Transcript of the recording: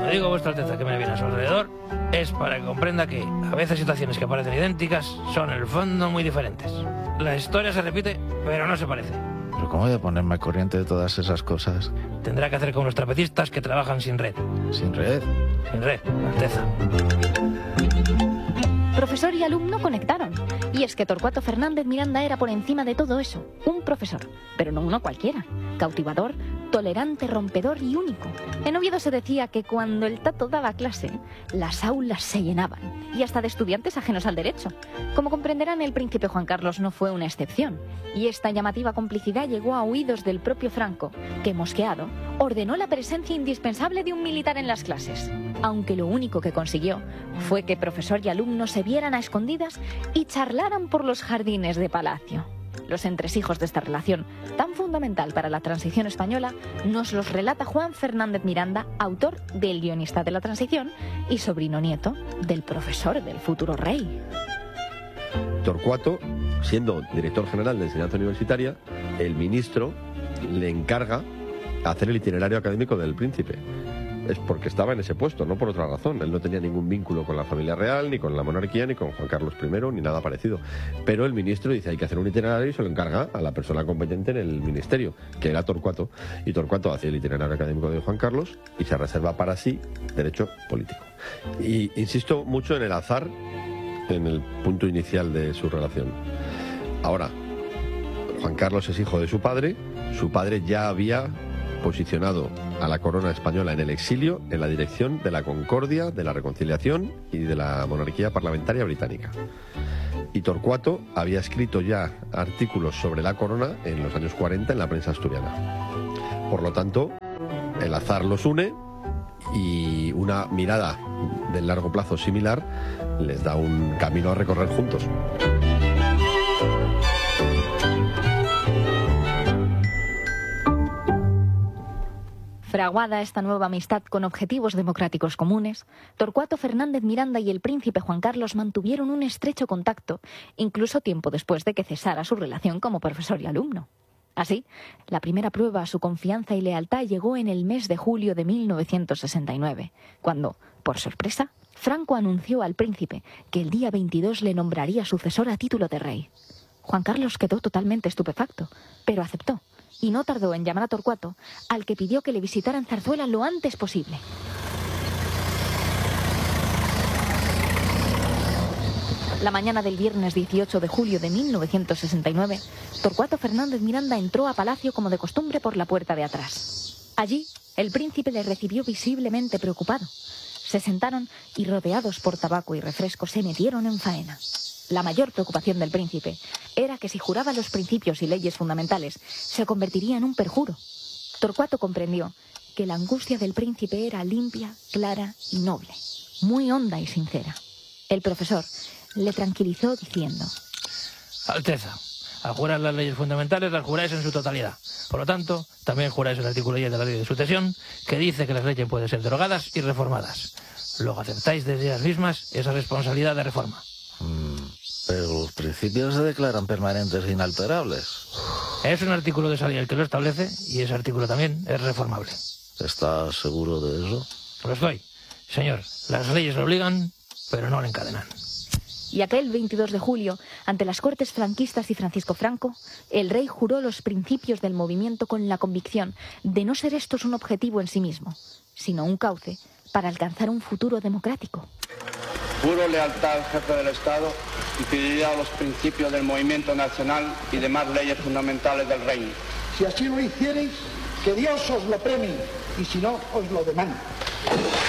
le digo a vuestra Alteza que me viene a su alrededor es para que comprenda que a veces situaciones que parecen idénticas son en el fondo muy diferentes. La historia se repite, pero no se parece. ¿Pero cómo voy a ponerme al corriente de todas esas cosas? Tendrá que hacer como los trapecistas que trabajan sin red. ¿Sin red? Sin red, Alteza. Profesor y alumno conectaron. Y es que Torcuato Fernández Miranda era por encima de todo eso, un profesor, pero no uno cualquiera, cautivador, tolerante, rompedor y único. En Oviedo se decía que cuando el Tato daba clase, las aulas se llenaban, y hasta de estudiantes ajenos al derecho. Como comprenderán, el príncipe Juan Carlos no fue una excepción, y esta llamativa complicidad llegó a oídos del propio Franco, que, mosqueado, ordenó la presencia indispensable de un militar en las clases, aunque lo único que consiguió fue que profesor y alumno se vieran a escondidas y charlaran por los jardines de Palacio. Los entresijos de esta relación, tan fundamental para la transición española, nos los relata Juan Fernández Miranda, autor del Guionista de la Transición y sobrino nieto del profesor del futuro rey. Torcuato, siendo director general de enseñanza universitaria, el ministro le encarga hacer el itinerario académico del príncipe. Es porque estaba en ese puesto, no por otra razón. Él no tenía ningún vínculo con la familia real, ni con la monarquía, ni con Juan Carlos I, ni nada parecido. Pero el ministro dice, hay que hacer un itinerario y se lo encarga a la persona competente en el ministerio, que era Torcuato. Y Torcuato hace el itinerario académico de Juan Carlos y se reserva para sí derecho político. Y insisto mucho en el azar, en el punto inicial de su relación. Ahora, Juan Carlos es hijo de su padre ya había posicionado a la corona española en el exilio en la dirección de la concordia, de la reconciliación y de la monarquía parlamentaria británica. Y Torcuato había escrito ya artículos sobre la corona en los años 40 en la prensa asturiana. Por lo tanto, el azar los une y una mirada de largo plazo similar les da un camino a recorrer juntos. Fraguada esta nueva amistad con objetivos democráticos comunes, Torcuato Fernández Miranda y el príncipe Juan Carlos mantuvieron un estrecho contacto, incluso tiempo después de que cesara su relación como profesor y alumno. Así, la primera prueba a su confianza y lealtad llegó en el mes de julio de 1969, cuando, por sorpresa, Franco anunció al príncipe que el día 22 le nombraría sucesor a título de rey. Juan Carlos quedó totalmente estupefacto, pero aceptó. Y no tardó en llamar a Torcuato, al que pidió que le visitara en Zarzuela lo antes posible. La mañana del viernes 18 de julio de 1969, Torcuato Fernández Miranda entró a Palacio como de costumbre por la puerta de atrás. Allí, el príncipe le recibió visiblemente preocupado. Se sentaron y, rodeados por tabaco y refresco, se metieron en faena. La mayor preocupación del príncipe era que si juraba los principios y leyes fundamentales, se convertiría en un perjuro. Torcuato comprendió que la angustia del príncipe era limpia, clara y noble, muy honda y sincera. El profesor le tranquilizó diciendo: Alteza, al jurar las leyes fundamentales las juráis en su totalidad. Por lo tanto, también juráis el artículo 10 de la ley de sucesión, que dice que las leyes pueden ser derogadas y reformadas. Luego aceptáis desde ellas mismas esa responsabilidad de reforma. Pero los principios se declaran permanentes e inalterables. Es un artículo de esa ley el que lo establece y ese artículo también es reformable. ¿Estás seguro de eso? Lo estoy. Señor, las leyes lo obligan, pero no lo encadenan. Y aquel 22 de julio, ante las Cortes franquistas y Francisco Franco, el rey juró los principios del movimiento con la convicción de no ser estos un objetivo en sí mismo, sino un cauce para alcanzar un futuro democrático. Juro lealtad al jefe del Estado y fidelidad a los principios del movimiento nacional y demás leyes fundamentales del reino. Si así lo hiciereis, que Dios os lo premie, y si no, os lo demande.